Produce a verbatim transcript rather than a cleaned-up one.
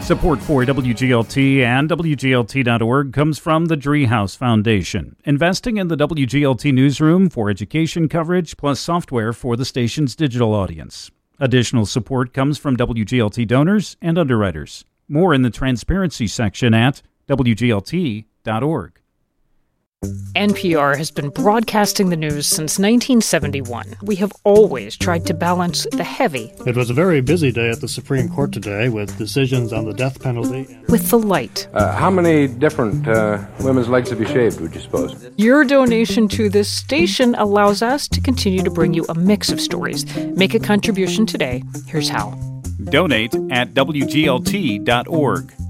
Support for W G L T and W G L T dot org comes from the Driehaus Foundation, investing in the W G L T newsroom for education coverage plus software for the station's digital audience. Additional support comes from W G L T donors and underwriters. More in the transparency section at W G L T dot org. N P R has been broadcasting the news since nineteen seventy-one. We have always tried to balance the heavy. It was a very busy day at the Supreme Court today with decisions on the death penalty. With the light. Uh, how many different uh, women's legs have you shaved, would you suppose? Your donation to this station allows us to continue to bring you a mix of stories. Make a contribution today. Here's how. Donate at W G L T dot org.